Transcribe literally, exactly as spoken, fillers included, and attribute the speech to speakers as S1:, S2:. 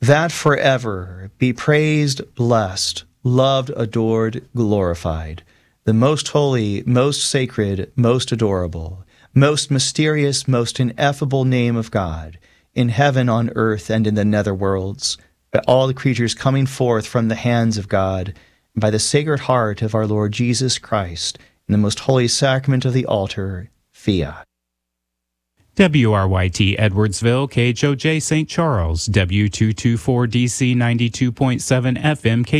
S1: that forever be praised, blessed, loved, adored, glorified, the most holy, most sacred, most adorable, most mysterious, most ineffable name of God, in heaven, on earth, and in the nether worlds, by all the creatures coming forth from the hands of God, and by the Sacred Heart of our Lord Jesus Christ, in the most holy sacrament of the altar, fiat.
S2: W R Y T Edwardsville, K H O J Saint Charles, W two twenty-four D C ninety-two point seven F M, K